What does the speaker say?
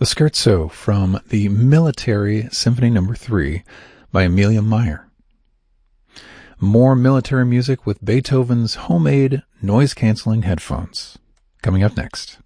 The Scherzo from the Military Symphony No. 3 by Amelia Meyer. More military music with Beethoven's homemade noise-canceling headphones. Coming up next.